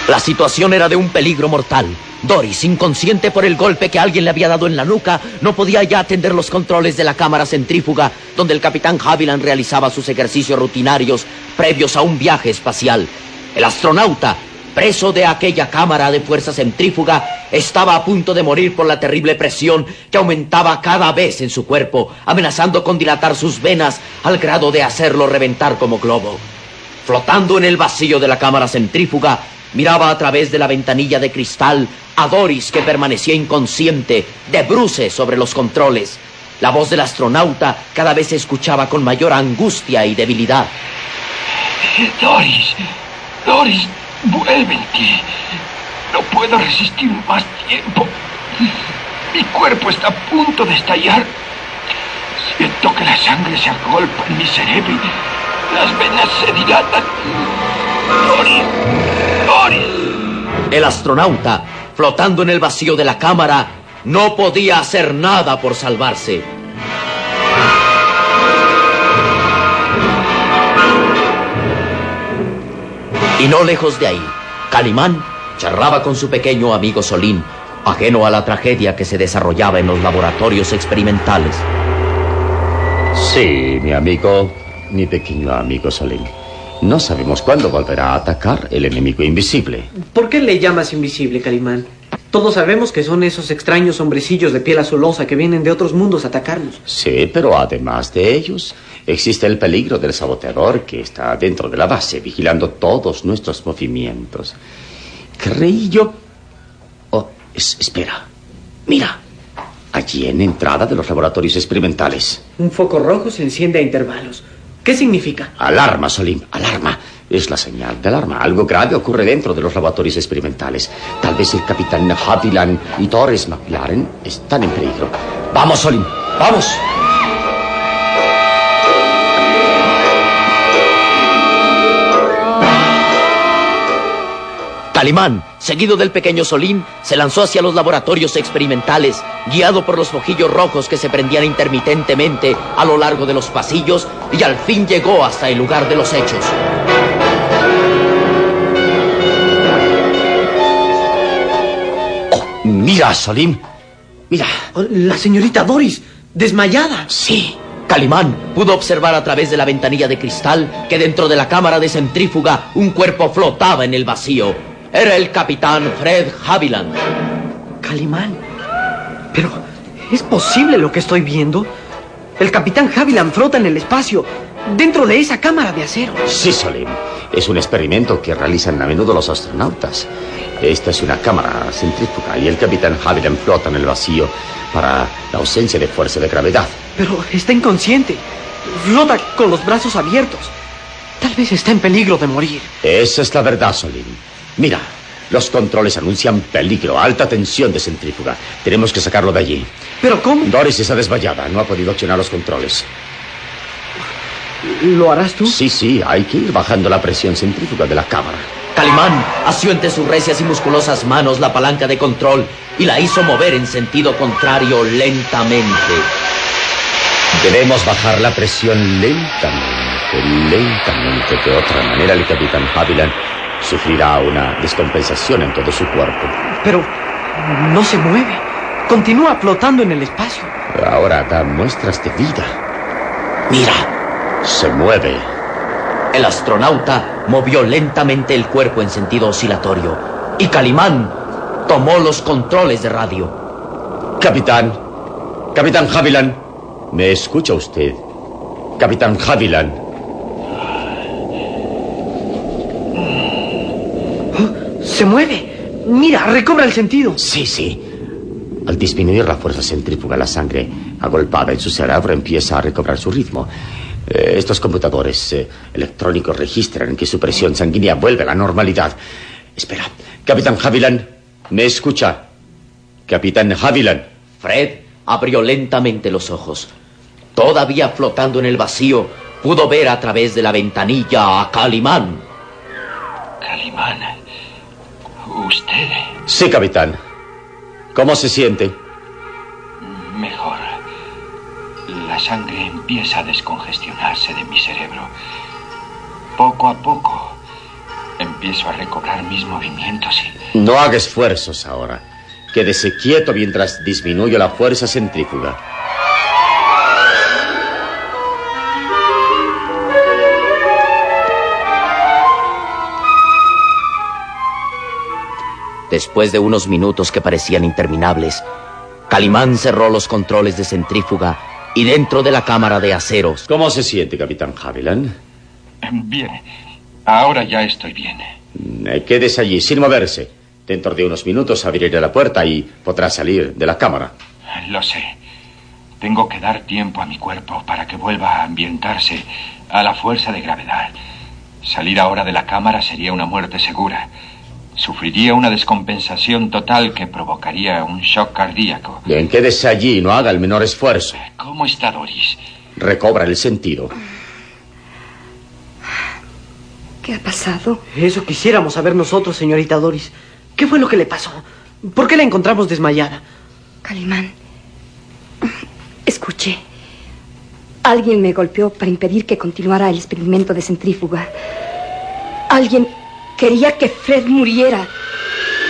La situación era de un peligro mortal. Doris, inconsciente por el golpe que alguien le había dado en la nuca, no podía ya atender los controles de la cámara centrífuga donde el capitán Haviland realizaba sus ejercicios rutinarios previos a un viaje espacial. El astronauta, preso de aquella cámara de fuerza centrífuga, estaba a punto de morir por la terrible presión que aumentaba cada vez en su cuerpo, amenazando con dilatar sus venas al grado de hacerlo reventar como globo. Flotando en el vacío de la cámara centrífuga, miraba a través de la ventanilla de cristal a Doris, que permanecía inconsciente, de bruces sobre los controles. La voz del astronauta cada vez se escuchaba con mayor angustia y debilidad. Doris, vuelve en ti. No puedo resistir más tiempo. Mi cuerpo está a punto de estallar. Siento que la sangre se agolpa en mi cerebro y las venas se dilatan. Doris. El astronauta, flotando en el vacío de la cámara, no podía hacer nada por salvarse. Y no lejos de ahí, Calimán charlaba con su pequeño amigo Solín, ajeno a la tragedia que se desarrollaba en los laboratorios experimentales. Sí, mi pequeño amigo Solín. No sabemos cuándo volverá a atacar el enemigo invisible. ¿Por qué le llamas invisible, Calimán? Todos sabemos que son esos extraños hombrecillos de piel azulosa que vienen de otros mundos a atacarnos. Sí, pero además de ellos, existe el peligro del saboteador que está dentro de la base, vigilando todos nuestros movimientos. Creí yo... Oh, espera. Mira. Allí en la entrada de los laboratorios experimentales. Un foco rojo se enciende a intervalos. ¿Qué significa? Alarma, Solín, alarma. Es la señal de alarma. Algo grave ocurre dentro de los laboratorios experimentales. Tal vez el capitán Haviland y Torres McLaren están en peligro. ¡Vamos, Solín! ¡Vamos! Calimán, seguido del pequeño Solín, se lanzó hacia los laboratorios experimentales, guiado por los fojillos rojos que se prendían intermitentemente a lo largo de los pasillos, y al fin llegó hasta el lugar de los hechos. Oh, mira, Solín. Mira. La señorita Doris, desmayada. Sí. Calimán pudo observar a través de la ventanilla de cristal que dentro de la cámara de centrífuga un cuerpo flotaba en el vacío. Era el capitán Fred Haviland. Calimán. Pero, ¿es posible lo que estoy viendo? El capitán Haviland flota en el espacio, dentro de esa cámara de acero. Sí, Solín. Es un experimento que realizan a menudo los astronautas. Esta es una cámara centrífuga y el capitán Haviland flota en el vacío para la ausencia de fuerza de gravedad. Pero está inconsciente. Flota con los brazos abiertos. Tal vez está en peligro de morir. Esa es la verdad, Solín. Mira, los controles anuncian peligro, alta tensión de centrífuga. Tenemos que sacarlo de allí. ¿Pero cómo? Doris está desmayada, no ha podido accionar los controles. ¿Lo harás tú? Sí, hay que ir bajando la presión centrífuga de la cámara. Calimán asió entre sus recias y musculosas manos la palanca de control y la hizo mover en sentido contrario lentamente. Debemos bajar la presión lentamente. De otra manera, el capitán Haviland sufrirá una descompensación en todo su cuerpo. Pero no se mueve. Continúa flotando en el espacio. Ahora da muestras de vida. Mira, se mueve. El astronauta movió lentamente el cuerpo en sentido oscilatorio y Calimán tomó los controles de radio. Capitán Haviland, ¿me escucha usted? Capitán Haviland. Se mueve. Mira, recobra el sentido. Sí. Al disminuir la fuerza centrífuga, la sangre agolpada en su cerebro empieza a recobrar su ritmo. Estos computadores electrónicos registran que su presión sanguínea vuelve a la normalidad. Espera, Capitán Haviland, ¿me escucha? Capitán Haviland. Fred abrió lentamente los ojos. Todavía flotando en el vacío, pudo ver a través de la ventanilla a Calimán. Calimán, ¿usted? Sí, capitán. ¿Cómo se siente? Mejor. La sangre empieza a descongestionarse de mi cerebro. Poco a poco empiezo a recobrar mis movimientos y... No haga esfuerzos ahora. Quédese quieto mientras disminuyo la fuerza centrífuga. Después de unos minutos que parecían interminables, Calimán cerró los controles de centrífuga y dentro de la cámara de aceros... ¿Cómo se siente, capitán Haviland? Bien. Ahora ya estoy bien. Quédese allí, sin moverse. Dentro de unos minutos abriré la puerta y podrá salir de la cámara. Lo sé. Tengo que dar tiempo a mi cuerpo para que vuelva a ambientarse a la fuerza de gravedad. Salir ahora de la cámara sería una muerte segura. Sufriría una descompensación total que provocaría un shock cardíaco. Bien, quédese allí y no haga el menor esfuerzo. ¿Cómo está Doris? Recobra el sentido. ¿Qué ha pasado? Eso quisiéramos saber nosotros, señorita Doris. ¿Qué fue lo que le pasó? ¿Por qué la encontramos desmayada? Calimán, escuche. Alguien me golpeó para impedir que continuara el experimento de centrífuga. Alguien quería que Fred muriera.